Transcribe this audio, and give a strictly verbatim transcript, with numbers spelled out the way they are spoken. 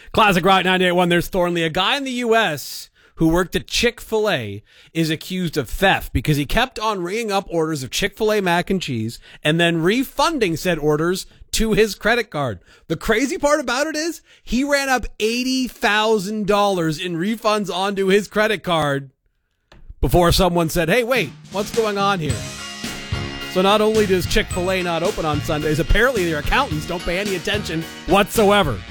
Classic Rock ninety-eight point one. There's Thornley. A guy in the U S who worked at Chick-fil-A is accused of theft because he kept on ringing up orders of Chick-fil-A mac and cheese and then refunding said orders to his credit card. The crazy part about it is he ran up eighty thousand dollars in refunds onto his credit card before someone said, hey, wait, what's going on here? So not only does Chick-fil-A not open on Sundays, apparently their accountants don't pay any attention whatsoever.